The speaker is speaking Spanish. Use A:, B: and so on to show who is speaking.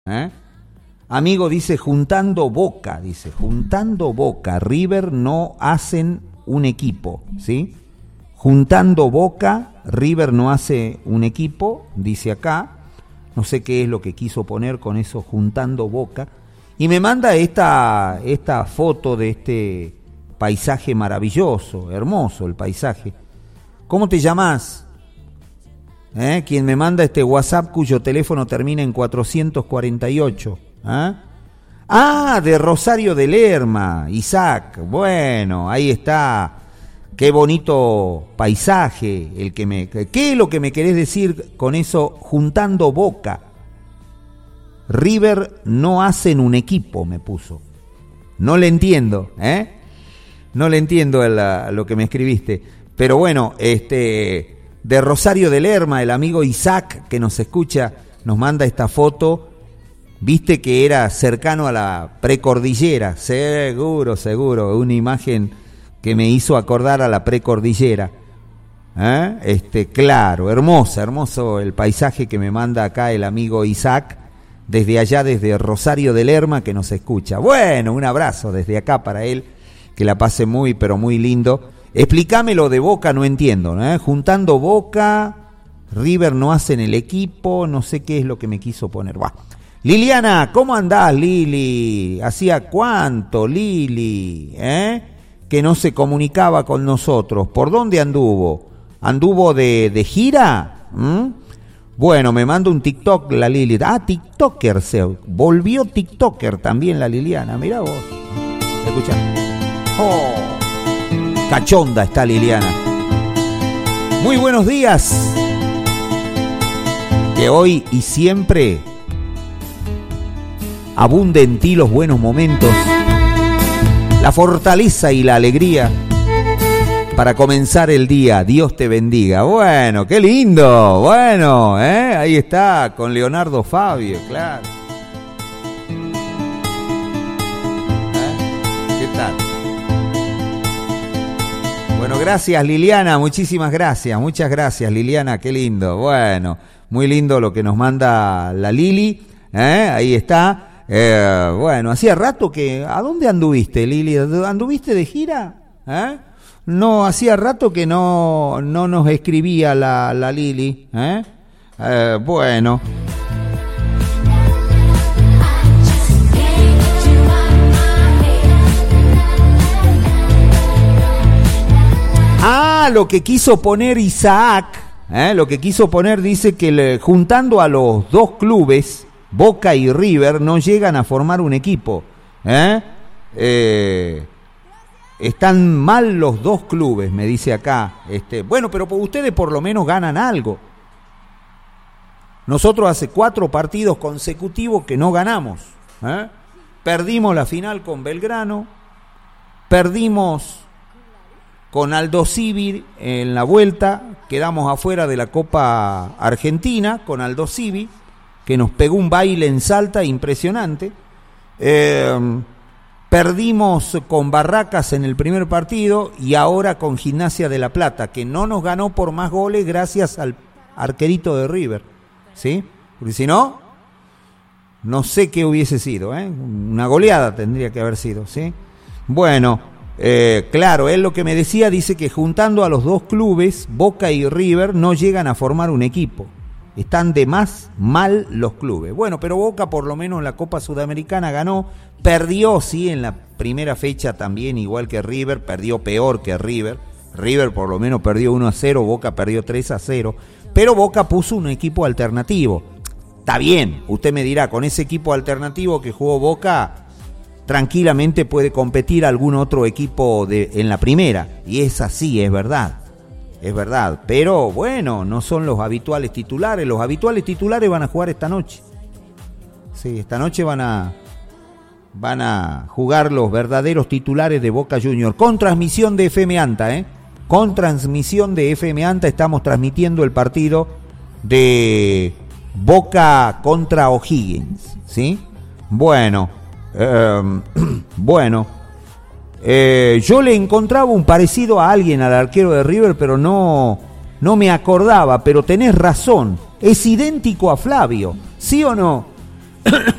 A: Amigo, dice, juntando Boca, River no hacen un equipo, ¿sí? Juntando Boca, River no hace un equipo, dice acá. No sé qué es lo que quiso poner con eso, juntando Boca. Y me manda esta foto de este paisaje maravilloso, hermoso el paisaje. ¿Cómo te llamás? Quien me manda este WhatsApp cuyo teléfono termina en 448. De Rosario de Lerma, Isaac. Bueno, ahí está. Qué bonito paisaje el que ¿qué es lo que me querés decir con eso? Juntando Boca. River no hacen un equipo, me puso. No le entiendo, No le entiendo lo que me escribiste. Pero bueno, de Rosario de Lerma, el amigo Isaac que nos escucha, nos manda esta foto. Viste que era cercano a la precordillera, seguro, una imagen que me hizo acordar a la precordillera. Claro, hermoso el paisaje que me manda acá el amigo Isaac, desde allá, desde Rosario de Lerma, que nos escucha. Bueno, un abrazo desde acá para él, que la pase muy, pero muy lindo. Explícame lo de Boca, no entiendo, Juntando Boca, River no hacen el equipo, no sé qué es lo que me quiso poner. Liliana, ¿cómo andás, Lili? ¿Hacía cuánto, Lili, que no se comunicaba con nosotros? ¿Por dónde anduvo? ¿Anduvo de gira? Bueno, me manda un TikTok la Lili. TikToker, se volvió TikToker también la Liliana. Mirá vos. Escuchá. Cachonda está Liliana. Muy buenos días. Que hoy y siempre abunde en ti los buenos momentos, la fortaleza y la alegría para comenzar el día. Dios te bendiga. Bueno, qué lindo. Bueno, ahí está, con Leonardo Fabio, claro. ¿Qué tal? Bueno, gracias Liliana, muchísimas gracias. Muchas gracias Liliana, qué lindo. Bueno, muy lindo lo que nos manda la Lili. Ahí está. Bueno, hacía rato que... ¿A dónde anduviste, Lili? ¿Anduviste de gira? No, hacía rato que no nos escribía la Lili. Bueno. Lo que quiso poner Isaac, lo que quiso poner, dice que juntando a los dos clubes, Boca y River, no llegan a formar un equipo. Están mal los dos clubes, me dice acá. Bueno, pero ustedes por lo menos ganan algo. Nosotros hace 4 partidos consecutivos que no ganamos. Perdimos la final con Belgrano, perdimos con Aldosivi en la vuelta, quedamos afuera de la Copa Argentina con Aldosivi, que nos pegó un baile en Salta impresionante. Perdimos con Barracas en el primer partido y ahora con Gimnasia de la Plata, que no nos ganó por más goles gracias al arquerito de River, ¿sí? Porque si no, no sé qué hubiese sido, una goleada tendría que haber sido, ¿sí? Bueno, claro, él lo que me decía, dice que juntando a los dos clubes, Boca y River, no llegan a formar un equipo. Están de más mal los clubes. Bueno, pero Boca por lo menos en la Copa Sudamericana ganó, perdió, sí, en la primera fecha también, igual que River, perdió peor que River. River por lo menos perdió 1-0, Boca perdió 3-0, pero Boca puso un equipo alternativo. Está bien, usted me dirá, con ese equipo alternativo que jugó Boca, tranquilamente puede competir algún otro equipo en la primera, y es así, es verdad, pero bueno, no son los habituales titulares. Los habituales titulares van a jugar esta noche. Sí, esta noche van a jugar los verdaderos titulares de Boca Juniors, con transmisión de FM Anta, con transmisión de FM Anta estamos transmitiendo el partido de Boca contra O'Higgins, ¿sí? Bueno, yo le encontraba un parecido a alguien, al arquero de River, pero no me acordaba, pero tenés razón, es idéntico a Flavio, ¿sí o no?